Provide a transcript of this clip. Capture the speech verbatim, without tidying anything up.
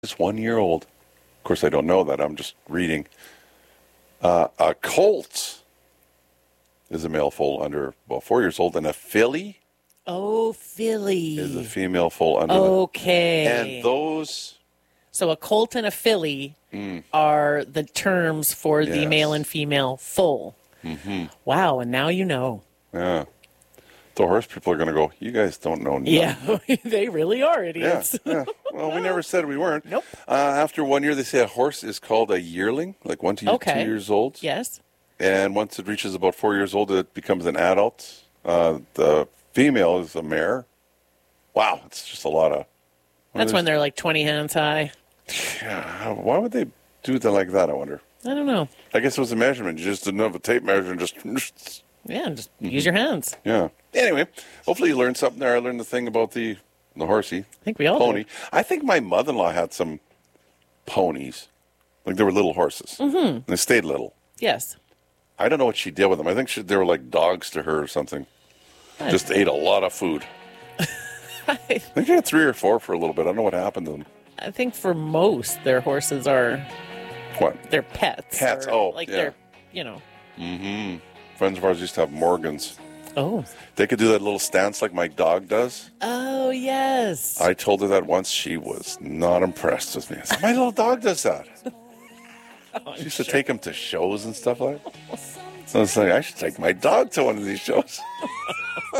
is one year old. Of course, I don't know that. I'm just reading. Uh, a colt is a male foal under, well, four years old, and a filly Oh, filly. is a female foal under. Okay. The, and those. So a colt and a filly mm. are the terms for yes. the male and female foal. Mm-hmm. Wow, and now you know. Yeah. The horse people are going to go, you guys don't know nothing. Yeah, they really are idiots. Yeah, yeah. Well, we never said we weren't. Nope. Uh, after one year, they say a horse is called a yearling, like one to okay. two years old. Yes. And once it reaches about four years old, it becomes an adult. Uh, the female is a mare. Wow, it's just a lot of... That's when they're like twenty hands high. Yeah, why would they do that like that, I wonder? I don't know. I guess it was a measurement. You just didn't have a tape measure and just... Yeah, just mm-hmm. use your hands. Yeah. Anyway, hopefully you learned something there. I learned the thing about the the horsey. I think we all pony. did. I think my mother-in-law had some ponies. Like they were little horses. Mm-hmm. And they stayed little. Yes. I don't know what she did with them. I think she, they were like dogs to her or something. I Just ate a lot of food. I think she had three or four for a little bit. I don't know what happened to them. I think for most, their horses are... What? They're pets. Pets, or, oh, Like yeah. they're, you know... Mm-hmm. Friends of ours used to have Morgans. Oh. They could do that little stance like my dog does. Oh, yes. I told her that once. She was not impressed with me. I said, my little dog does that. oh, she used sure. to take him to shows and stuff like that. So I was like, I should take my dog to one of these shows.